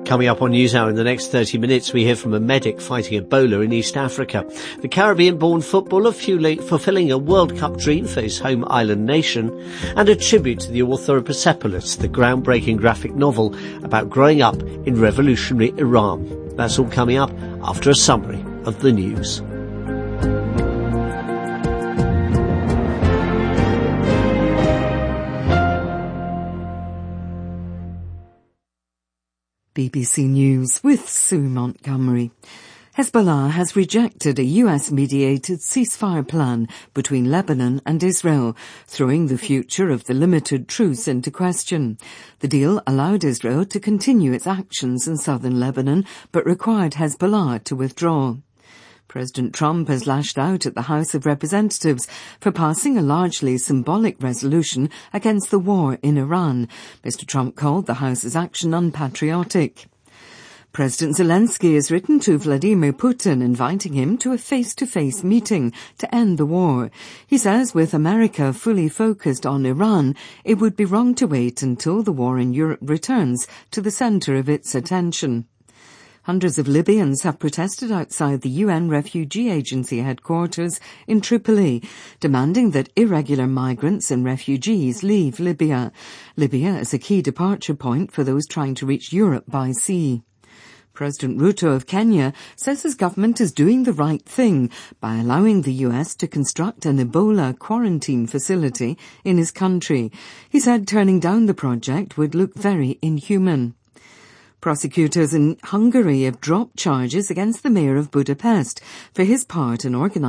Coming up on NewsHour in the next 30 minutes, we hear from a medic fighting Ebola in East Africa. The Caribbean-born footballer fulfilling a World Cup dream for his home island nation, and a tribute to the author of Persepolis, the groundbreaking graphic novel about growing up in revolutionary Iran. That's all coming up after a summary of the news. BBC News with Sue Montgomery. Hezbollah has rejected a US-mediated ceasefire plan between Lebanon and Israel, throwing the future of the limited truce into question. The deal allowed Israel to continue its actions in southern Lebanon, but required Hezbollah to withdraw. President Trump has lashed out at the House of Representatives for passing a largely symbolic resolution against the war in Iran. Mr. Trump called the House's action unpatriotic. President Zelensky has written to Vladimir Putin inviting him to a face-to-face meeting to end the war. He says with America fully focused on Iran, it would be wrong to wait until the war in Europe returns to the centre of its attention. Hundreds of Libyans have protested outside the UN Refugee Agency headquarters in Tripoli, demanding that irregular migrants and refugees leave Libya. Libya is a key departure point for those trying to reach Europe by sea. President Ruto of Kenya says his government is doing the right thing by allowing the US to construct an Ebola quarantine facility in his country. He said turning down the project would look very inhuman. Prosecutors in Hungary have dropped charges against the mayor of Budapest for his part in organising